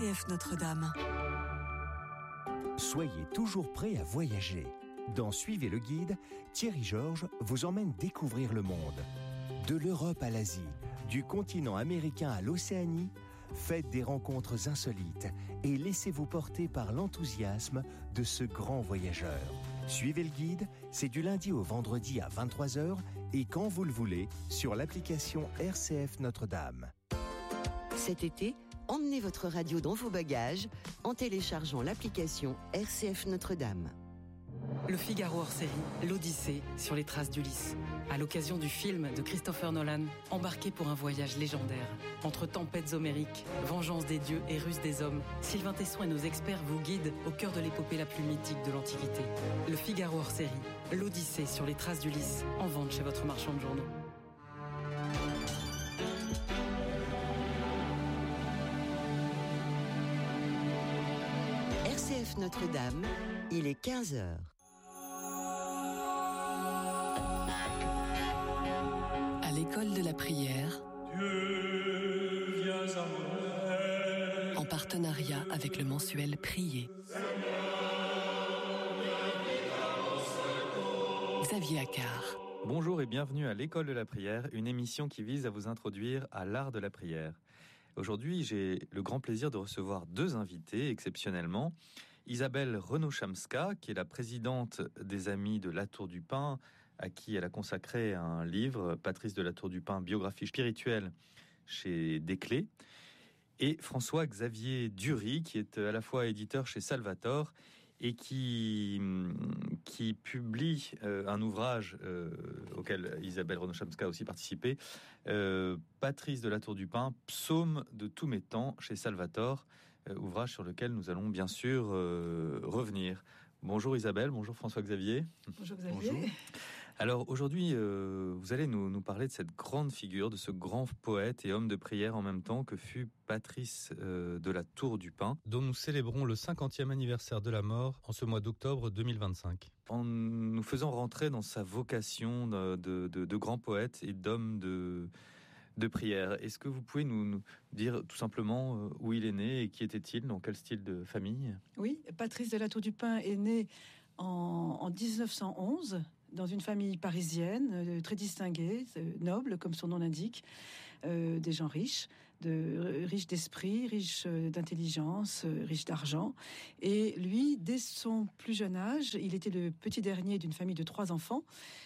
RCF Notre-Dame. Soyez toujours prêts à voyager. Dans Suivez le guide, Thierry Georges vous emmène découvrir le monde. De l'Europe à l'Asie, du continent américain à l'Océanie, faites des rencontres insolites et laissez-vous porter par l'enthousiasme de ce grand voyageur. Suivez le guide, c'est du lundi au vendredi à 23h et quand vous le voulez sur l'application RCF Notre-Dame. Cet été, emmenez votre radio dans vos bagages en téléchargeant l'application RCF Notre-Dame. Le Figaro hors série, l'Odyssée sur les traces d'Ulysse. À l'occasion du film de Christopher Nolan, embarqué pour un voyage légendaire. Entre tempêtes homériques, vengeance des dieux et ruse des hommes, Sylvain Tesson et nos experts vous guident au cœur de l'épopée la plus mythique de l'Antiquité. Le Figaro hors série, l'Odyssée sur les traces d'Ulysse, en vente chez votre marchand de journaux. RCF Notre-Dame, il est 15h. À l'école de la prière, Dieu, viens à moi. en partenariat avec le mensuel Prier. Xavier Accard. Bonjour et bienvenue à l'école de la prière, une émission qui vise à vous introduire à l'art de la prière. Aujourd'hui, j'ai le grand plaisir de recevoir deux invités exceptionnellement. Isabelle Renaud-Chamska, qui est la présidente des Amis de La Tour du Pin, à qui elle a consacré un livre, Patrice de La Tour du Pin, biographie spirituelle chez Desclés. Et François-Xavier Dury, qui est à la fois éditeur chez Salvator et qui publie un ouvrage auquel Isabelle Renaud-Chamska a aussi participé, Patrice de La Tour du Pin, Psaume de tous mes temps chez Salvator, ouvrage sur lequel nous allons bien sûr revenir. Bonjour Isabelle, bonjour François-Xavier. Bonjour Xavier. Bonjour. Alors aujourd'hui, vous allez nous parler de cette grande figure, de ce grand poète et homme de prière en même temps que fut Patrice de La Tour du Pin, dont nous célébrons le 50e anniversaire de la mort en ce mois d'octobre 2025. En nous faisant rentrer dans sa vocation de grand poète et d'homme de prière, est-ce que vous pouvez nous dire tout simplement où il est né et qui était-il, dans quel style de famille ? Oui, Patrice de La Tour du Pin est né en 1911 dans une famille parisienne très distinguée, noble comme son nom l'indique, des gens riches d'esprit, riches d'intelligence, riches d'argent. Et lui, dès son plus jeune âge, il était le petit dernier d'une famille de 3 enfants.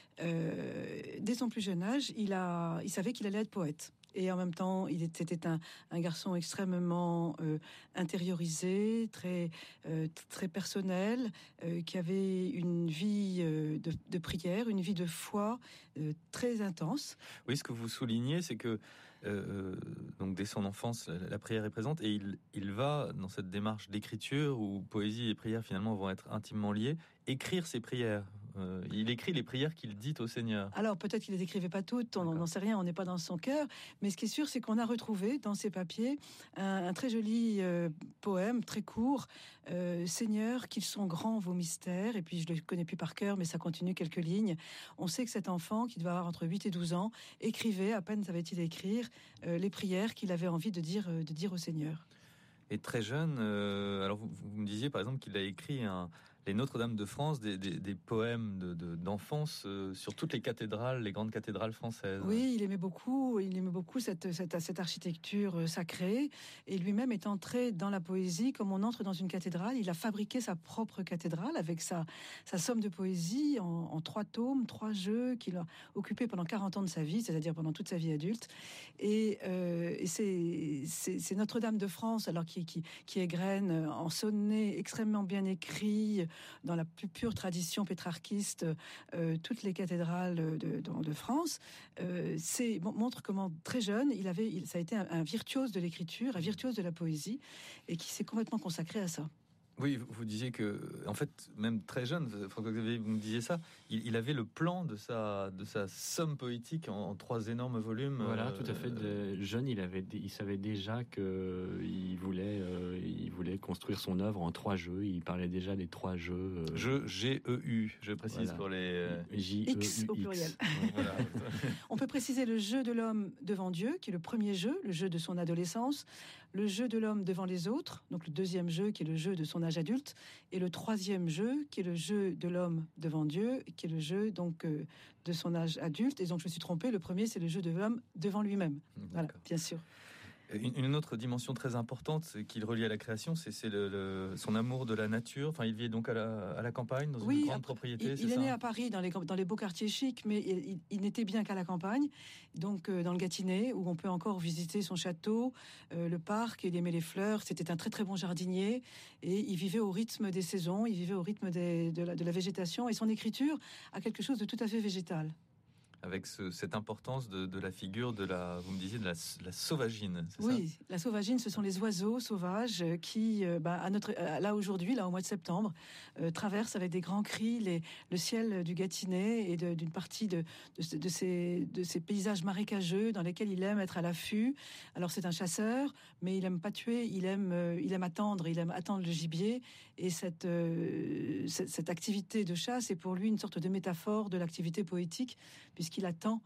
Dès son plus jeune âge, il savait qu'il allait être poète. Et en même temps, c'était un garçon extrêmement intériorisé, très personnel, qui avait une vie de prière, une vie de foi très intense. Oui, ce que vous soulignez, c'est que donc dès son enfance, la prière est présente, et il va dans cette démarche d'écriture où poésie et prière finalement vont être intimement liées, écrire ses prières. Il écrit les prières qu'il dit au Seigneur. Alors peut-être qu'il les écrivait pas toutes, on n'en sait rien, on n'est pas dans son cœur, mais ce qui est sûr, c'est qu'on a retrouvé dans ses papiers un très joli poème, très court, Seigneur, qu'ils sont grands vos mystères, et puis je le connais plus par cœur, mais ça continue quelques lignes. On sait que cet enfant, qui devait avoir entre 8 et 12 ans, écrivait, à peine savait-il écrire, les prières qu'il avait envie de dire au Seigneur. Et très jeune, alors vous me disiez par exemple qu'il a écrit les Notre-Dame de France, des poèmes d'enfance sur toutes les cathédrales, les grandes cathédrales françaises. Oui, il aimait beaucoup cette architecture sacrée, et lui-même est entré dans la poésie comme on entre dans une cathédrale. Il a fabriqué sa propre cathédrale avec sa somme de poésie en 3 tomes, 3 jeux qu'il a occupé pendant 40 ans de sa vie, c'est-à-dire pendant toute sa vie adulte. Et c'est Notre-Dame de France, alors qui égrène en sonnet extrêmement bien écrit, dans la plus pure tradition pétrarchiste, toutes les cathédrales de France, montre comment très jeune ça a été un virtuose de l'écriture, un virtuose de la poésie, et qui s'est complètement consacré à ça. Oui, vous disiez que, en fait, même très jeune, François-Xavier, vous me disiez ça, il avait le plan de sa somme poétique en 3 énormes volumes. Voilà, tout à fait. Jeune, il savait déjà que il voulait construire son œuvre en 3 jeux. Il parlait déjà des 3 jeux. Jeux G-E-U, je précise, voilà. Pour les X au pluriel. Voilà. On peut préciser le jeu de l'homme devant Dieu, qui est le premier jeu, le jeu de son adolescence, le jeu de l'homme devant les autres, donc le deuxième jeu qui est le jeu de son âge adulte, et le troisième jeu qui est le jeu de l'homme devant Dieu, qui est le jeu donc de son âge adulte. Et donc je me suis trompée, le premier c'est le jeu de l'homme devant lui-même. Voilà, bien sûr. Une autre dimension très importante qu'il relie à la création, c'est son amour de la nature. Enfin, il vit donc à la campagne, dans une grande propriété. Il est né à Paris, dans les beaux quartiers chics, mais il n'était bien qu'à la campagne, donc dans le Gâtinais, où on peut encore visiter son château, le parc. Il aimait les fleurs. C'était un très très bon jardinier, et il vivait au rythme des saisons, il vivait au rythme de la végétation, et son écriture a quelque chose de tout à fait végétal. Avec cette importance de la figure vous me disiez, de la sauvagine, c'est oui, ça ? La sauvagine, ce sont les oiseaux sauvages qui, là aujourd'hui, là au mois de septembre, traversent avec des grands cris le ciel du Gâtinais et d'une partie de ces paysages marécageux dans lesquels il aime être à l'affût. Alors c'est un chasseur, mais il aime pas tuer, il aime attendre le gibier. Et cette activité de chasse est pour lui une sorte de métaphore de l'activité poétique, puisqu'il attend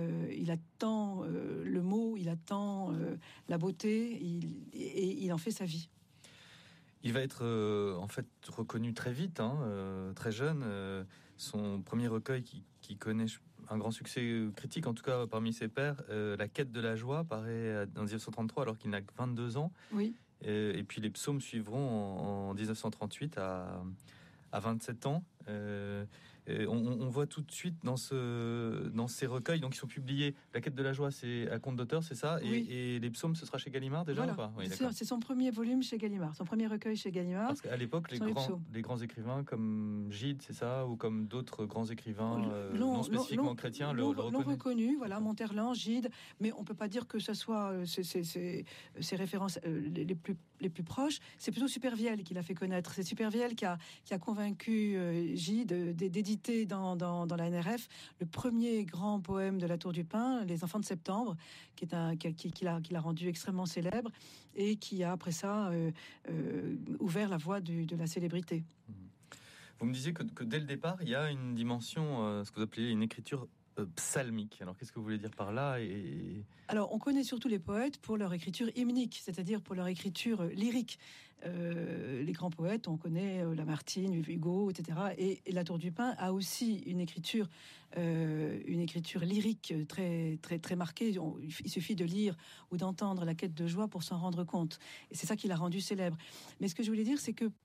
le mot, il attend la beauté, et il en fait sa vie. Il va être en fait reconnu très vite, très jeune. Son premier recueil qui connaît un grand succès critique, en tout cas parmi ses pairs, La quête de la joie, paraît en 1933 alors qu'il n'a que 22 ans. Oui. Et puis les psaumes suivront en 1938 à 27 ans. On voit tout de suite dans ces recueils, donc ils sont publiés. La quête de la joie, c'est à compte d'auteur, c'est ça, oui. Et les psaumes, ce sera chez Gallimard déjà, voilà. ou pas ? Oui, c'est son premier volume chez Gallimard, son premier recueil chez Gallimard. Parce qu'à l'époque, les grands écrivains comme Gide, c'est ça, ou comme d'autres grands écrivains non spécifiquement chrétiens, l'ont reconnu. Voilà, Monterland, Gide, mais on peut pas dire que ce soit ces références les plus proches. C'est plutôt Supervielle qui l'a fait connaître. C'est Supervielle qui a convaincu Gide d'éditer dans la NRF le premier grand poème de La Tour du Pin, Les Enfants de Septembre, qu'il a rendu extrêmement célèbre et qui a après ça ouvert la voie de la célébrité. Vous me disiez que dès le départ, il y a une dimension, ce que vous appelez une écriture psalmique. Alors, qu'est-ce que vous voulez dire par là Alors, on connaît surtout les poètes pour leur écriture hymnique, c'est-à-dire pour leur écriture lyrique. Les grands poètes, on connaît Lamartine, Hugo, etc. Et La Tour du Pin a aussi une écriture lyrique très, très, très marquée. Il suffit de lire ou d'entendre La quête de joie pour s'en rendre compte. Et c'est ça qui l'a rendu célèbre. Mais ce que je voulais dire, c'est que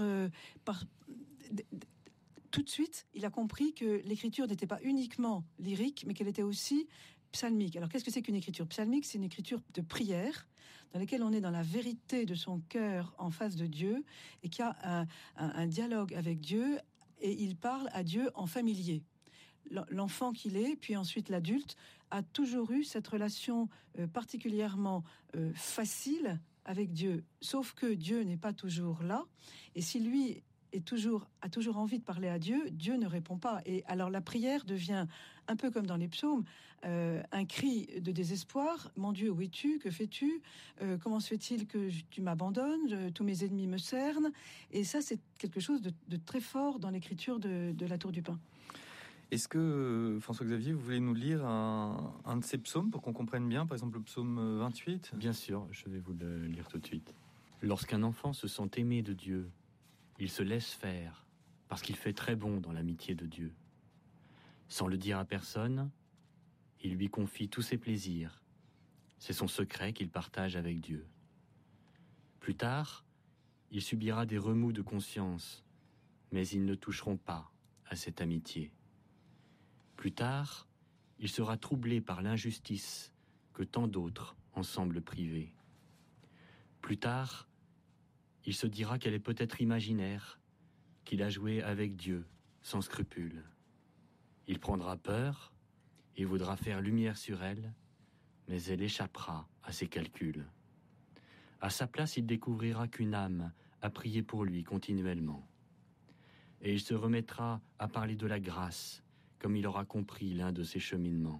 tout de suite, il a compris que l'écriture n'était pas uniquement lyrique, mais qu'elle était aussi psalmique. Alors, qu'est-ce que c'est qu'une écriture psalmique ? C'est une écriture de prière, dans laquelle on est dans la vérité de son cœur en face de Dieu, et qui a un dialogue avec Dieu, et il parle à Dieu en familier. L'enfant qu'il est, puis ensuite l'adulte, a toujours eu cette relation particulièrement facile avec Dieu. Sauf que Dieu n'est pas toujours là, et si lui a toujours envie de parler à Dieu, Dieu ne répond pas. Et alors la prière devient, un peu comme dans les psaumes, un cri de désespoir. Mon Dieu, où es-tu ? Que fais-tu ? Comment se fait-il que tu m'abandonnes ? Tous mes ennemis me cernent. Et ça, c'est quelque chose de très fort dans l'écriture de La Tour du Pin. Est-ce que, François-Xavier, vous voulez nous lire un de ces psaumes pour qu'on comprenne bien, par exemple le psaume 28 ? Bien sûr, je vais vous le lire tout de suite. Lorsqu'un enfant se sent aimé de Dieu, il se laisse faire, parce qu'il fait très bon dans l'amitié de Dieu. Sans le dire à personne, il lui confie tous ses plaisirs. C'est son secret qu'il partage avec Dieu. Plus tard, il subira des remous de conscience, mais ils ne toucheront pas à cette amitié. Plus tard, il sera troublé par l'injustice que tant d'autres en semblent privés. Plus tard, il se dira qu'elle est peut-être imaginaire, qu'il a joué avec Dieu sans scrupule. Il prendra peur et voudra faire lumière sur elle, mais elle échappera à ses calculs. À sa place, il découvrira qu'une âme a prié pour lui continuellement. Et il se remettra à parler de la grâce, comme il aura compris l'un de ses cheminements.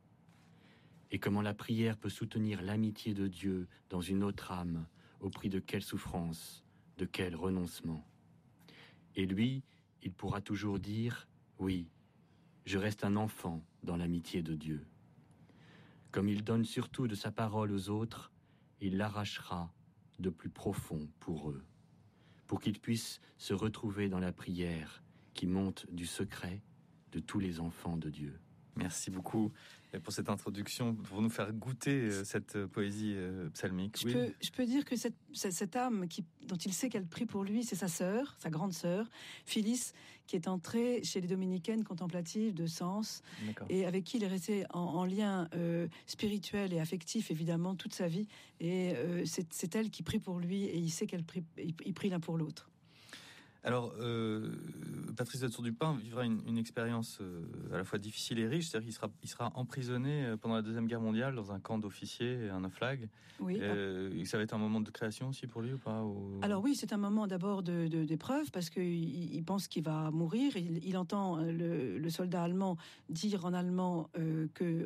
Et comment la prière peut soutenir l'amitié de Dieu dans une autre âme, au prix de quelle souffrance, de quel renoncement. Et lui, il pourra toujours dire « Oui, je reste un enfant dans l'amitié de Dieu ». Comme il donne surtout de sa parole aux autres, il l'arrachera de plus profond pour eux, pour qu'ils puissent se retrouver dans la prière qui monte du secret de tous les enfants de Dieu. Merci beaucoup pour cette introduction, pour nous faire goûter cette poésie psalmique. Je peux dire que cette âme dont il sait qu'elle prie pour lui, c'est sa sœur, sa grande sœur, Phyllis, qui est entrée chez les dominicaines contemplatives de Sens, et avec qui il est resté en lien spirituel et affectif, évidemment, toute sa vie. Et c'est elle qui prie pour lui, et il sait il prie l'un pour l'autre. Alors, Patrice de La Tour du Pin vivra une expérience à la fois difficile et riche, c'est-à-dire qu'il sera emprisonné pendant la Deuxième Guerre mondiale dans un camp d'officiers, un oflag. Oui. Ça va être un moment de création aussi pour lui ou pas Alors oui, c'est un moment d'abord d'épreuve, parce qu'il pense qu'il va mourir. Il entend le soldat allemand dire en allemand que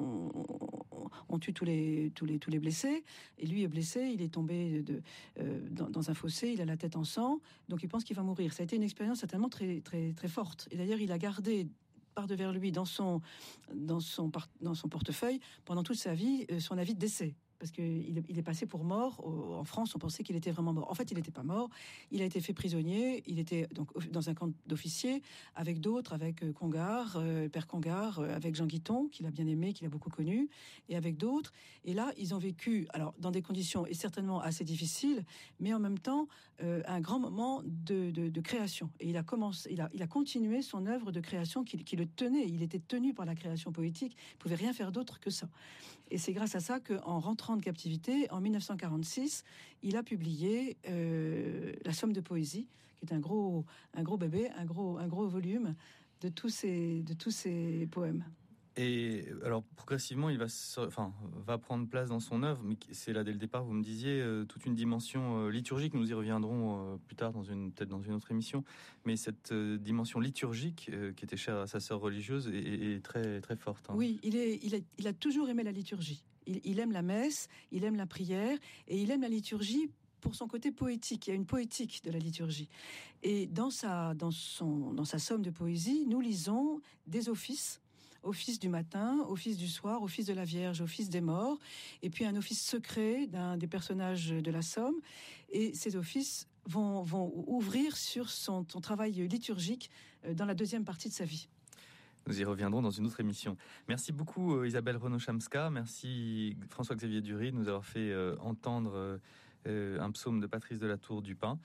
on tue tous les blessés, et lui est blessé, il est tombé dans un fossé, il a la tête en sang, donc il pense qu'il va mourir. Ça a été une expérience certainement très, très, très forte. Et d'ailleurs, il a gardé par-devers lui dans son portefeuille pendant toute sa vie son avis de décès. Parce qu'il est passé pour mort. En France, on pensait qu'il était vraiment mort. En fait, il n'était pas mort. Il a été fait prisonnier. Il était donc dans un camp d'officiers avec d'autres, avec Congar, Père Congar, avec Jean Guiton, qu'il a bien aimé, qu'il a beaucoup connu, et avec d'autres. Et là, ils ont vécu, alors dans des conditions et certainement assez difficiles, mais en même temps un grand moment de création. Et il a continué son œuvre de création qui le tenait. Il était tenu par la création poétique. Il pouvait rien faire d'autre que ça. Et c'est grâce à ça qu'en rentrant de captivité, en 1946, il a publié La Somme de poésie, qui est un gros bébé, un gros volume de tous ces poèmes. Et alors progressivement, il va prendre place dans son œuvre, mais c'est là dès le départ, vous me disiez, toute une dimension liturgique. Nous y reviendrons plus tard peut-être dans une autre émission. Mais cette dimension liturgique qui était chère à sa sœur religieuse est très très forte. Hein. Oui, il a toujours aimé la liturgie. Il aime la messe, il aime la prière, et il aime la liturgie pour son côté poétique. Il y a une poétique de la liturgie. Et dans sa somme de poésie, nous lisons des offices du matin, office du soir, office de la Vierge, office des morts, et puis un office secret d'un des personnages de la Somme. Et ces offices vont ouvrir sur son travail liturgique dans la deuxième partie de sa vie. Nous y reviendrons dans une autre émission. Merci beaucoup Isabelle Renaud-Chamska, merci François-Xavier Dury de nous avoir fait entendre un psaume de Patrice de La Tour du Pin.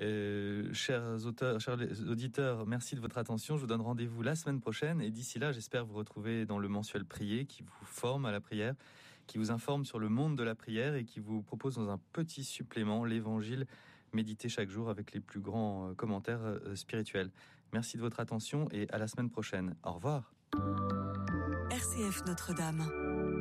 Chers auditeurs, merci de votre attention. Je vous donne rendez-vous la semaine prochaine, et d'ici là, j'espère vous retrouver dans le mensuel Prier qui vous forme à la prière, qui vous informe sur le monde de la prière et qui vous propose dans un petit supplément l'évangile médité chaque jour avec les plus grands commentaires spirituels. Merci de votre attention et à la semaine prochaine. Au revoir. RCF Notre-Dame.